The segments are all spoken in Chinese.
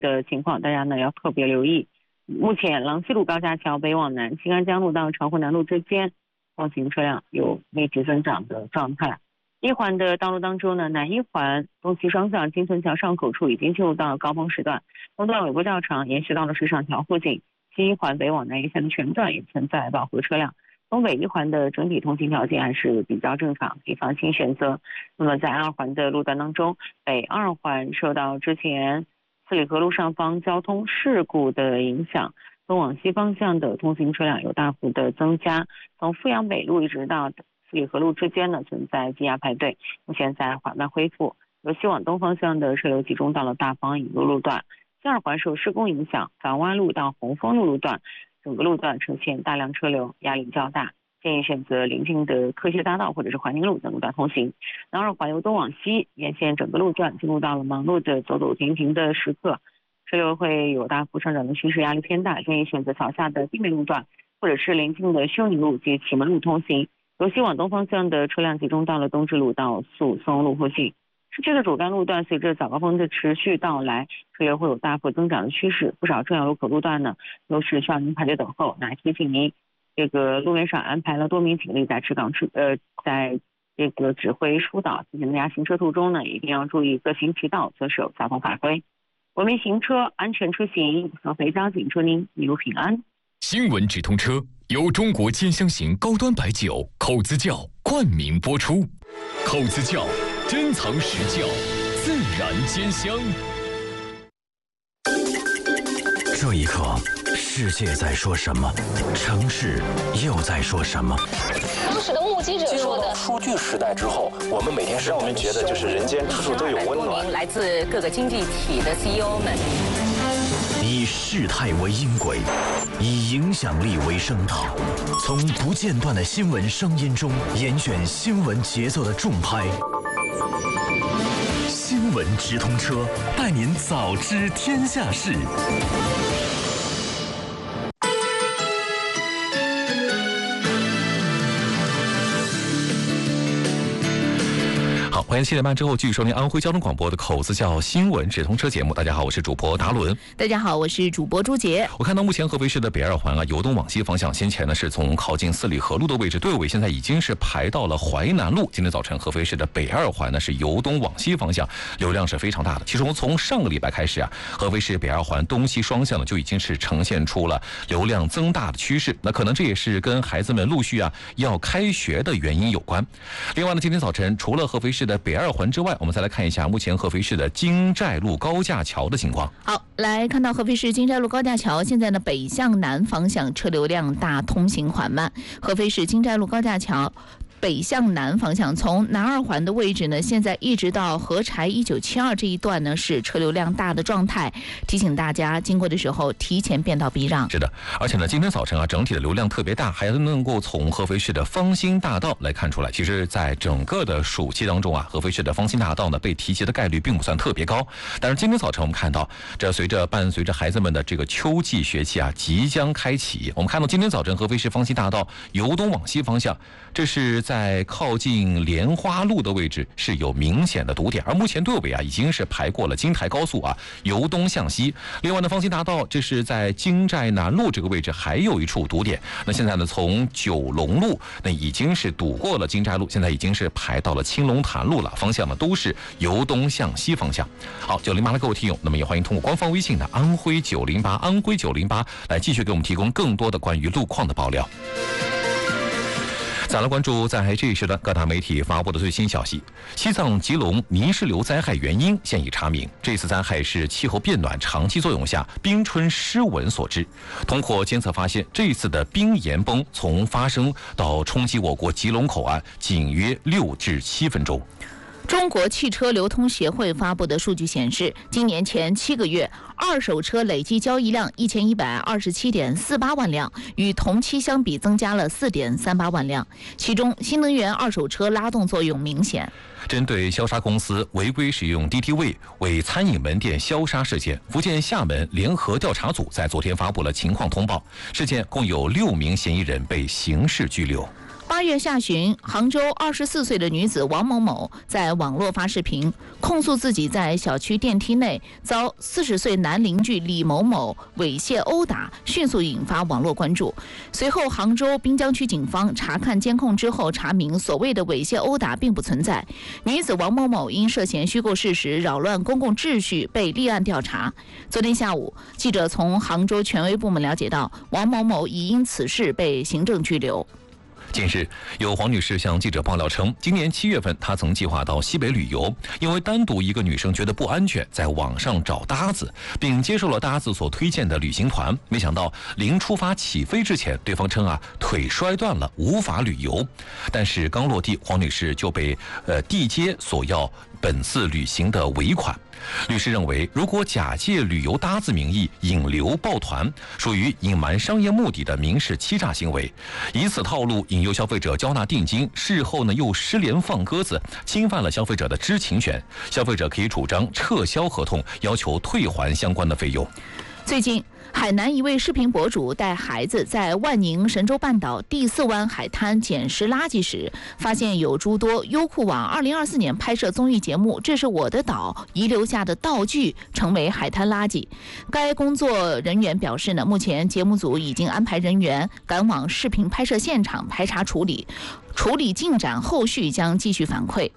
的情况，大家呢要特别留意。目前郎西路高架桥北往南、新安江路到长虹南路之间，通行车辆有密集增长的状态。一环的道路当中呢，南一环东西双向金村桥上口处已经进入到高峰时段，东段尾部较长，延续到了水上桥附近。新一环北往南一线的全段也存在饱和车辆。东北一环的整体通行条件还是比较正常，可以放心选择。那么在二环的路段当中，北二环受到之前四里河路上方交通事故的影响，东往西方向的通行车辆有大幅的增加，从富阳北路一直到四里河路之间呢存在积压排队，目前在缓慢恢复。由西往东方向的车流集中到了大方引路路段。新二环受施工影响，港湾路到红枫路路段整个路段呈现大量车流，压力较大，建议选择临近的科学大道或者是环宁路等路段通行。南二环由东往西沿线整个路段进入到了忙碌的走走停停的时刻，车流会有大幅上涨的趋势，压力偏大，建议选择桥下的地面路段或者是临近的修宁路及启门路通行。由西往东方向的车辆集中到了东直路到宿松路附近。市区的主干路段随着早高峰的持续到来，车流会有大幅增长的趋势，不少重要路口路段呢都是需要您排队等候。那提醒您，这个路面上安排了多名警力在在这个指挥疏导，提醒大家行车途中呢一定要注意各行其道，遵守交通法规，文明行车，安全出行。合肥交警祝您一路平安。 新闻直通车由中国兼香型高端白酒口子窖冠名播出，口子窖珍藏实窖，自然兼香。 这一刻，世界在说什么？城市又在说什么？ 当时的目击者说的， 数据时代之后，我们每天让我们觉得就是人间处处都有温暖。 来自各个经济体的 CEO 们， 以事态为音轨，以影响力为声道，从不间断的新闻声音中严选新闻节奏的重拍。新闻直通车，带您早知天下事。 好，欢迎7点半之后继续收听安徽交通广播的口子窖新闻直通车节目。大家好，我是主播达伦。 大家好，我是主播朱杰。 我看到目前合肥市的北二环由东往西方向，先前呢是从靠近四里河路的位置，队尾现在已经是排到了淮南路。今天早晨合肥市的北二环呢是由东往西方向，流量是非常大的。其实从上个礼拜开始合肥市北二环东西双向呢就已经是呈现出了流量增大的趋势。那可能这也是跟孩子们陆续要开学的原因有关。另外呢，今天早晨除了合肥市的北二环之外，我们再来看一下目前合肥市的京寨路高架桥的情况。 好，来看到合肥市京寨路高架桥，现在呢北向南方向车流量大，通行缓慢。合肥市京寨路高架桥北向南方向，从南二环的位置呢，现在一直到合柴1972这一段呢，是车流量大的状态，提醒大家经过的时候提前变道避让。 是的，而且呢，今天早晨整体的流量特别大，还能够从合肥市的芳心大道来看出来。其实，在整个的暑期当中合肥市的芳心大道呢被提及的概率并不算特别高。但是今天早晨我们看到，这伴随着孩子们的这个秋季学期即将开启，我们看到今天早晨合肥市芳心大道由东往西方向，这是在靠近莲花路的位置是有明显的堵点，而目前队尾已经是排过了京台高速由东向西。另外呢，芳心大道这是在京寨南路这个位置还有一处堵点。那现在呢，从九龙路那已经是堵过了京寨路，现在已经是排到了青龙潭路了，方向呢都是由东向西方向。好，908的各位听友，那么也欢迎通过官方微信的安徽908安徽908来继续给我们提供更多的关于路况的爆料。再来关注在这一时段各大媒体发布的最新消息。西藏吉隆泥石流灾害原因现已查明，这次灾害是气候变暖长期作用下冰川失稳所致。通过监测发现，这一次的冰岩崩从发生到冲击我国吉隆口岸仅约6至7分钟。 中国汽车流通协会发布的数据显示，今年前7个月，二手车累计交易量1127.48万辆，与同期相比增加了4.38万辆。其中，新能源二手车拉动作用明显。 针对消杀公司违规使用滴滴位为餐饮门店消杀事件，福建厦门联合调查组在昨天发布了情况通报，事件共有6名嫌疑人被刑事拘留。 8月下旬，杭州24岁的女子王某某在网络发视频，控诉自己在小区电梯内遭40岁男邻居李某某猥亵殴打，迅速引发网络关注。随后，杭州滨江区警方查看监控之后，查明所谓的猥亵殴打并不存在。女子王某某因涉嫌虚构事实、扰乱公共秩序被立案调查。昨天下午，记者从杭州权威部门了解到，王某某已因此事被行政拘留。 近日，有黄女士向记者爆料称，今年7月份她曾计划到西北旅游，因为单独一个女生觉得不安全，在网上找搭子，并接受了搭子所推荐的旅行团。没想到临出发起飞之前，对方称腿摔断了，无法旅游。但是刚落地，黄女士就被地接索要本次旅行的尾款。律师认为，如果假借旅游搭子名义引流抱团，属于隐瞒商业目的的民事欺诈行为，以此套路引诱消费者交纳定金，事后又失联放鸽子，侵犯了消费者的知情权。消费者可以主张撤销合同，要求退还相关的费用。 最近，海南一位视频博主带孩子在万宁神州半岛第4湾海滩捡拾垃圾时，发现有诸多优酷网2024年拍摄综艺节目《这是我的岛》遗留下的道具成为海滩垃圾。该工作人员表示目前节目组已经安排人员赶往视频拍摄现场排查处理进展，后续将继续反馈。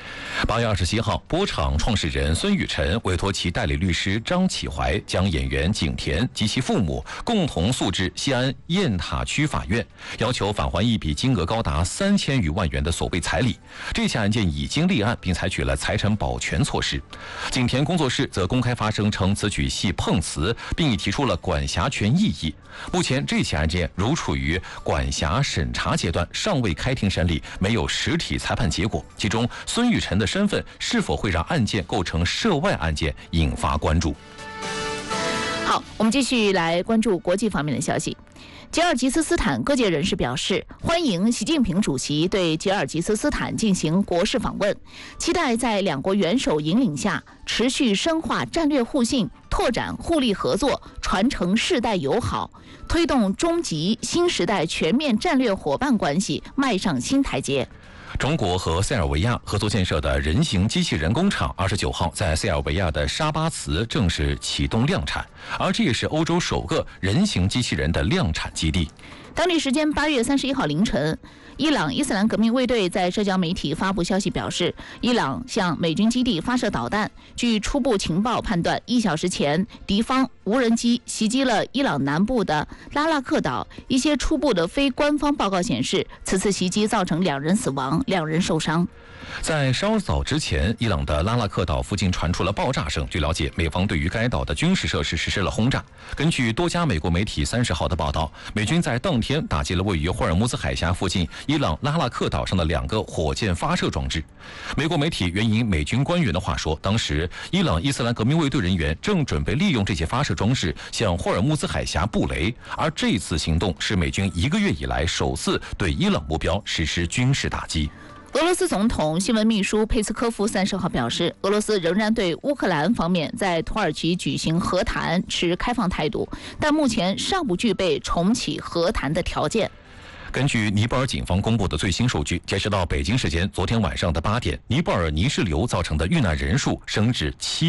8月27号，播场创始人孙雨晨委托其代理律师张启怀，将演员景甜及其父母共同诉至西安雁塔区法院，要求返还一笔金额高达3000余万元的所谓彩礼。这起案件已经立案，并采取了财产保全措施。景甜工作室则公开发声称此举系碰瓷，并已提出了管辖权异议。目前这起案件仍处于管辖审查阶段，尚未开庭审理，没有实体裁判结果。其中，孙雨晨的身份是否会让案件构成涉外案件，引发关注。 好，我们继续来关注国际方面的消息。吉尔吉斯斯坦各界人士表示，欢迎习近平主席对吉尔吉斯斯坦进行国事访问，期待在两国元首引领下，持续深化战略互信，拓展互利合作，传承世代友好，推动中吉新时代全面战略伙伴关系迈上新台阶。 中国和塞尔维亚合作建设的人形机器人工厂29号在塞尔维亚的沙巴茨正式启动量产，而这也是欧洲首个人形机器人的量产基地。 当地时间8月31号凌晨，伊朗伊斯兰革命卫队在社交媒体发布消息表示，伊朗向美军基地发射导弹。据初步情报判断，1小时前，敌方无人机袭击了伊朗南部的拉拉克岛。一些初步的非官方报告显示，此次袭击造成2人死亡，2人受伤。 在稍早之前，伊朗的拉拉克岛附近传出了爆炸声。据了解，美方对于该岛的军事设施实施了轰炸。根据多家美国媒体30号的报道，美军在当天打击了位于霍尔木兹海峡附近伊朗拉拉克岛上的2个火箭发射装置。美国媒体援引美军官员的话说，当时伊朗伊斯兰革命卫队人员正准备利用这些发射装置向霍尔木兹海峡布雷，而这次行动是美军1个月以来首次对伊朗目标实施军事打击。 俄罗斯总统新闻秘书佩斯科夫30号表示，俄罗斯仍然对乌克兰方面在土耳其举行和谈持开放态度，但目前尚不具备重启和谈的条件。 根据尼泊尔警方公布的最新数据，截止到北京时间昨天晚上的8点，尼泊尔泥石流造成的遇难人数升至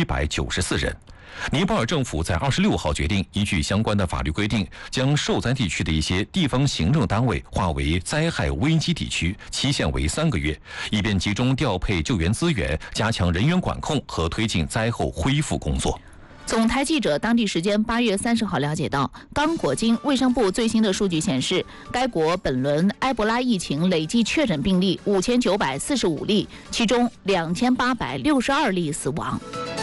794人。尼泊尔政府在26号决定，依据相关的法律规定，将受灾地区的一些地方行政单位划为灾害危机地区，期限为3个月，以便集中调配救援资源，加强人员管控和推进灾后恢复工作。 总台记者当地时间8月30号了解到，刚果金卫生部最新的数据显示，该国本轮埃博拉疫情累计确诊病例5945例，其中2862例死亡。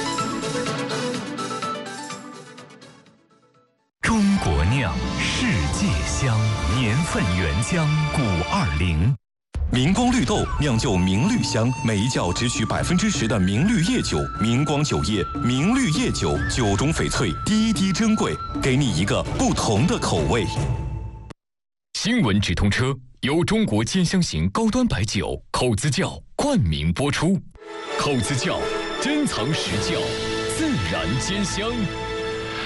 中国酿，世界香，年份原浆520。 明光绿豆酿就明绿香，每一窖只取10%的明绿叶酒。明光酒业明绿叶酒，酒中翡翠，滴滴珍贵，给你一个不同的口味。 新闻直通车由中国兼香型高端白酒口子窖冠名播出。口子窖珍藏实窖，自然兼香。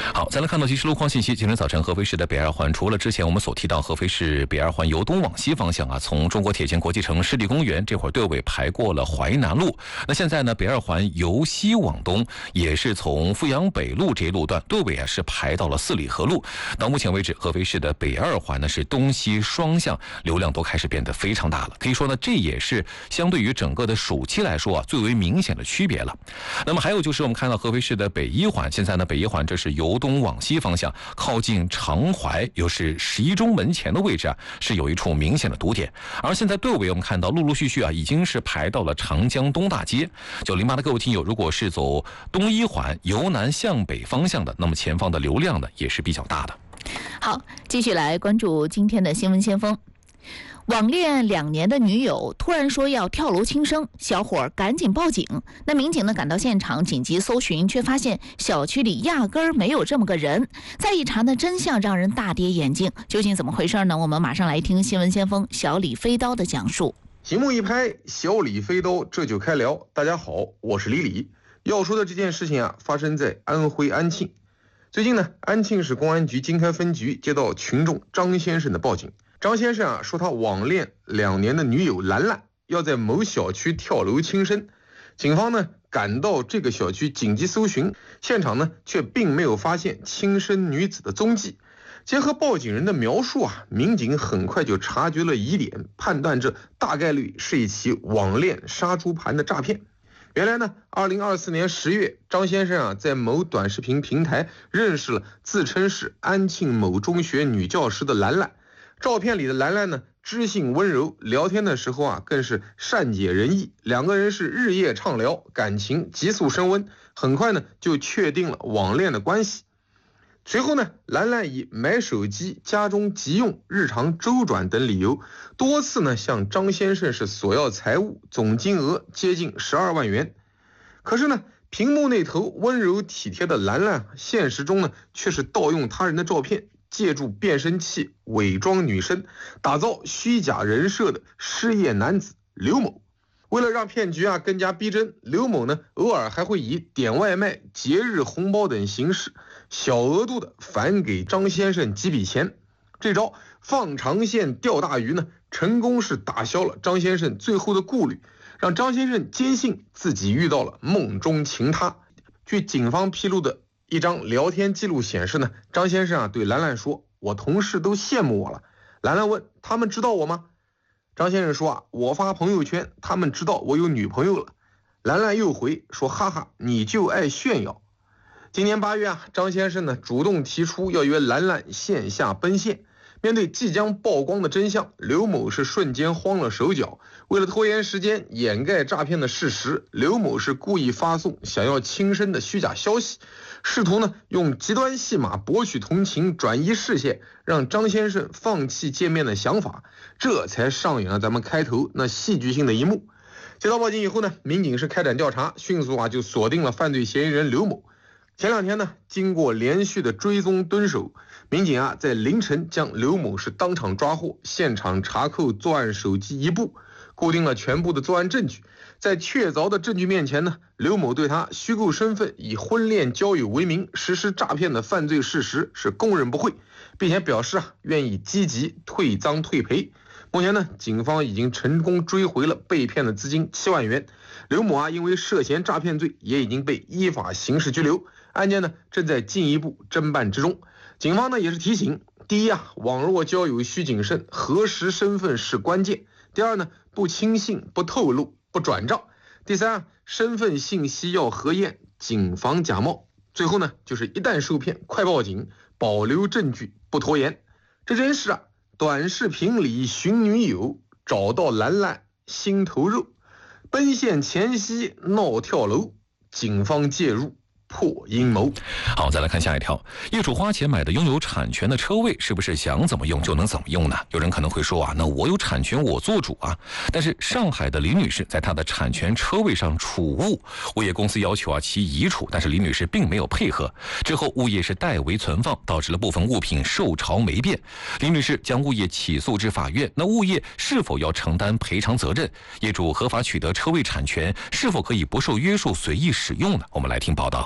好，再来看到即时路况信息。今天早晨，合肥市的北二环，除了之前我们所提到合肥市北二环由东往西方向啊，从中国铁建国际城湿地公园这会儿队尾排过了淮南路。那现在呢，北二环由西往东，也是从阜阳北路这一路段队尾啊是排到了四里河路。到目前为止，合肥市的北二环呢是东西双向流量都开始变得非常大了。可以说呢，这也是相对于整个的暑期来说啊，最为明显的区别了。那么还有就是我们看到合肥市的北一环，现在呢北一环这是由东往西方向，靠近长淮，又是11中门前的位置啊，是有一处明显的堵点。而现在队尾我们看到陆陆续续啊，已经是排到了长江东大街。908的各位听友，如果是走东一环由南向北方向的，那么前方的流量呢也是比较大的。 好，继续来关注今天的新闻先锋。网恋2年的女友突然说要跳楼轻生，小伙赶紧报警。那民警呢赶到现场紧急搜寻，却发现小区里压根儿没有这么个人。再一查呢，真相让人大跌眼镜。究竟怎么回事呢？我们马上来听新闻先锋小李飞刀的讲述。 节目一拍，小李飞刀这就开聊。大家好，我是李李。要说的这件事情啊，发生在安徽安庆。最近呢，安庆市公安局经开分局接到群众张先生的报警。张先生啊说他网恋2年的女友兰兰要在某小区跳楼轻生，警方呢赶到这个小区紧急搜寻，现场呢却并没有发现轻生女子的踪迹。结合报警人的描述啊，民警很快就察觉了疑点，判断这大概率是一起网恋杀猪盘的诈骗。原来呢，2024年10月，张先生啊在某短视频平台认识了自称是安庆某中学女教师的兰兰。照片里的兰兰呢，知性温柔，聊天的时候啊，更是善解人意。2个人是日夜畅聊，感情急速升温，很快呢就确定了网恋的关系。随后呢，兰兰以买手机、家中急用、日常周转等理由，多次呢向张先生是索要财物，总金额接近12万元。可是呢，屏幕那头温柔体贴的兰兰，现实中呢却是盗用他人的照片，借助变声器伪装女生，打造虚假人设的失业男子刘某。为了让骗局啊更加逼真，刘某呢偶尔还会以点外卖、节日红包等形式，小额度的返给张先生几笔钱。这招放长线钓大鱼呢，成功是打消了张先生最后的顾虑，让张先生坚信自己遇到了梦中情他。据警方披露的一张聊天记录显示呢，张先生啊对兰兰说：“我同事都羡慕我了。”兰兰问：“他们知道我吗？”张先生说：“啊，我发朋友圈，他们知道我有女朋友了。”兰兰又回说：“哈哈，你就爱炫耀。”今年8月啊，张先生呢主动提出要约兰兰线下奔现。面对即将曝光的真相，刘某是瞬间慌了手脚。为了拖延时间，掩盖诈骗的事实，刘某是故意发送想要轻生的虚假消息，试图呢用极端戏码博取同情，转移视线，让张先生放弃见面的想法，这才上演了咱们开头那戏剧性的一幕。接到报警以后呢，民警是开展调查，迅速啊就锁定了犯罪嫌疑人刘某。前2天呢，经过连续的追踪蹲守，民警啊在凌晨将刘某是当场抓获，现场查扣作案手机1部，固定了全部的作案证据。在确凿的证据面前呢，刘某对他虚构身份以婚恋交友为名实施诈骗的犯罪事实是供认不讳，并且表示啊愿意积极退赃退赔。目前呢，警方已经成功追回了被骗的资金7万元。刘某啊因为涉嫌诈骗罪也已经被依法刑事拘留，案件呢正在进一步侦办之中。警方呢也是提醒：第一啊，网络交友需谨慎，核实身份是关键；第二呢，不轻信、不透露、不转账；第三啊，身份信息要核验，谨防假冒；最后呢，就是一旦受骗，快报警，保留证据，不拖延。这真是啊，短视频里寻女友，找到兰兰心头肉，奔现前夕闹跳楼，警方介入破阴谋。 好，再来看下一条。业主花钱买的拥有产权的车位，是不是想怎么用就能怎么用呢？有人可能会说啊，那我有产权我做主啊。但是上海的李女士在她的产权车位上储物，物业公司要求啊其移除，但是李女士并没有配合。之后物业是代为存放，导致了部分物品受潮没变。李女士将物业起诉至法院，那物业是否要承担赔偿责任？业主合法取得车位产权，是否可以不受约束随意使用呢？我们来听报道。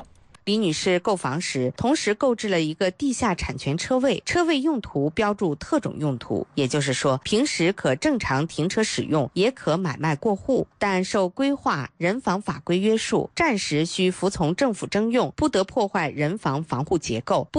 李女士购房时，同时购置了一个地下产权车位，车位用途标注特种用途，也就是说，平时可正常停车使用，也可买卖过户，但受规划人防法规约束，暂时需服从政府征用，不得破坏人防防护结构。